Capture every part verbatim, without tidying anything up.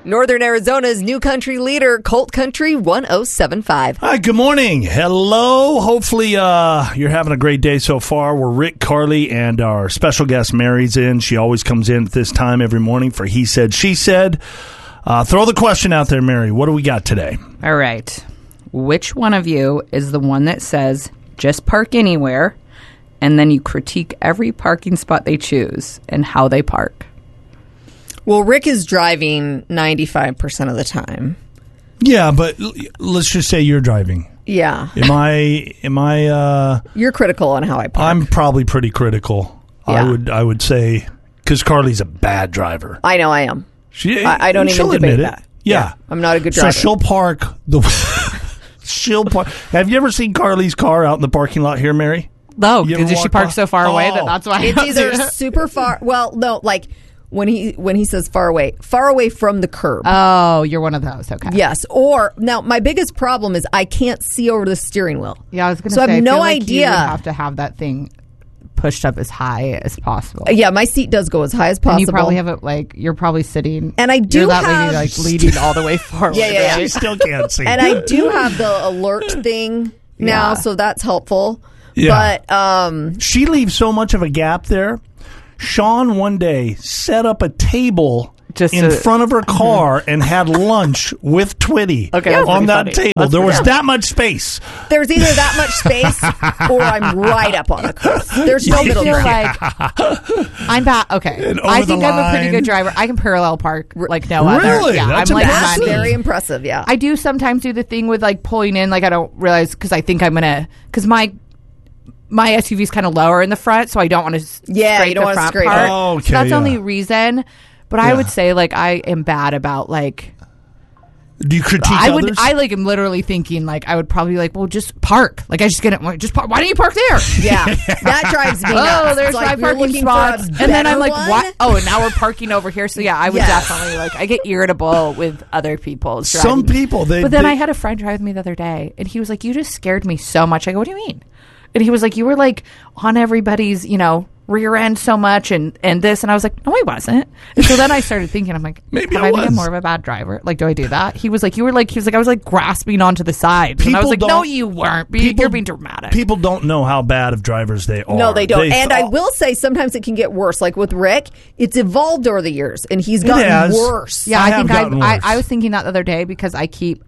Northern Arizona's new country leader, Colt Country one oh seven point five. Hi, good morning. Hello. Hopefully uh, you're having a great day so far. We're Rick, Carly, and our special guest Mary's in. She always comes in at this time every morning for He Said, She Said. Uh, throw the question out there, Mary. What do we got today? All right. Which one of you is the one that says, just park anywhere, and then you critique every parking spot they choose and how they park? Well, Rick is driving ninety-five percent of the time. Yeah, but l- let's just say you're driving. Yeah. Am I, am I, uh... You're critical on how I park. I'm probably pretty critical. Yeah. I would, I would say, because Carly's a bad driver. I know I am. She, I, I don't even she'll debate admit that. it. Yeah. yeah. I'm not a good driver. So she'll park the... she'll park... Have you ever seen Carly's car out in the parking lot here, Mary? No, You ever because she walk parks by? so far away that Oh. that's why I It's don't either see it. super far... Well, no, like... When he when he says far away, far away from the curb. Oh, you're one of those. Okay. Yes. Or, now, my biggest problem is I can't see over the steering wheel. Yeah, I was going to So I say, have I no feel like idea. You would have to have that thing pushed up as high as possible. Yeah, my seat does go as high as possible. And you probably have it like, you're probably sitting. And I do you're that have- lady like leading all the way forward. Yeah, yeah, yeah. She still can't see. And I do have the alert thing now, Yeah. so that's helpful. Yeah. But, um... She leaves so much of a gap there. Sean one day set up a table Just in to- front of her car and had lunch with Twitty Okay, that's on that pretty funny. table. That's There was pretty- that much space. there's either that much space or I'm right up on the curb. There's no I middle feel ground. like I'm bad. Okay, And over I think the I'm a pretty line. good driver. I can parallel park like no other. Really? Yeah, That's I'm like impressive. That's money. very impressive, yeah. I do sometimes do the thing with like pulling in, like I don't realize because I think I'm gonna because my my S U V is kind of lower in the front, so I don't want to Yeah, scrape you don't the wanna front scrape part. it. Oh, okay, so that's the yeah. only reason. But Yeah. I would say like I am bad about like Do you critique I would others? I like am literally thinking like I would probably like well just park like I just get it like, just park. Why don't you park there? Yeah, that drives me nuts. Oh, there's It's like my you're parking looking for a spots. And then I'm better like, one? what? Oh, and now we're parking over here. So, yeah, I would Yes. definitely, like, I get irritable with other people. Some driving. people, they... But then they- I had a friend drive with me the other day, and he was like, you just scared me so much. I go, what do you mean? And he was like, you were, like, on everybody's, you know, rear end so much and, and this. And I was like, no, I wasn't. And so then I started thinking, I'm like, Maybe have I I been was. more of a bad driver? Like, do I do that? He was like, you were like, he was like, I was like grasping onto the sides. And I People was like, no, don't- you weren't. Be, people- you're being dramatic. People don't know how bad of drivers they are. No, they don't. and I thought- will say sometimes it can get worse. Like with Rick, it's evolved over the years, and he's gotten has. worse. Yeah, I I, have think I, gotten I worse. I was thinking that the other day because I keep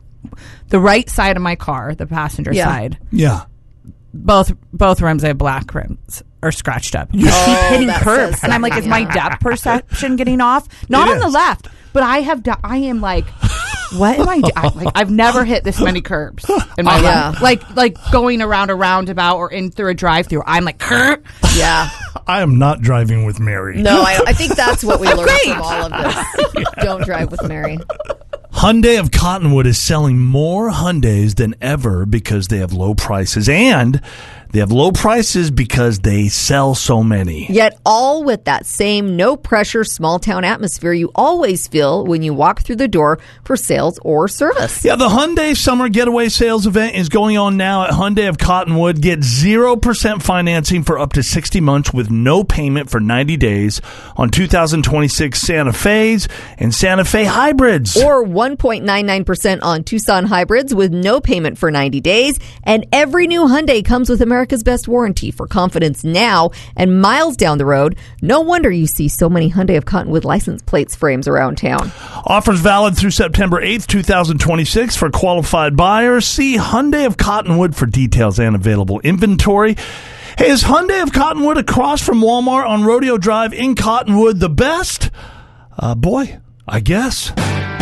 the right side of my car, the passenger Yeah. side, Yeah. both both rims I have black rims are scratched up. I Oh, keep hitting that curbs, says and I'm like, is my something. depth perception getting off? Not It on the is. left, but I have. Do- I am like, what am I doing? Like, I've never hit this many curbs in my Yeah. life. Like like going around a roundabout or in through a drive-through. I'm like, curb. Yeah. I am not driving with Mary. No, I, I think that's what we learned Great. from all of this. Don't drive with Mary. Hyundai of Cottonwood is selling more Hyundais than ever because they have low prices, and they have low prices because they sell so many. Yet all with that same no-pressure small-town atmosphere you always feel when you walk through the door for sales or service. Yeah, the Hyundai Summer Getaway Sales event is going on now at Hyundai of Cottonwood. Get zero percent financing for up to sixty months with no payment for ninety days on two thousand twenty-six Santa Fe's and Santa Fe hybrids. Or one point nine nine percent on Tucson hybrids with no payment for ninety days. And every new Hyundai comes with America's best warranty for confidence now and miles down the road. No wonder you see so many Hyundai of Cottonwood license plates frames around town. Offers valid through September eighth, two thousand twenty-six for qualified buyers. See Hyundai of Cottonwood for details and available inventory. Hey, is Hyundai of Cottonwood across from Walmart on Rodeo Drive in Cottonwood the best? Uh, boy, I guess.